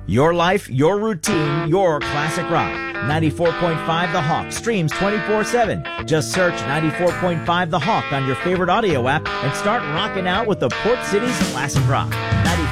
Your life, your routine, your classic rock. 94.5 The Hawk streams 24/7. Just search 94.5 The Hawk on your favorite audio app and start rocking out with the Port City's classic rock.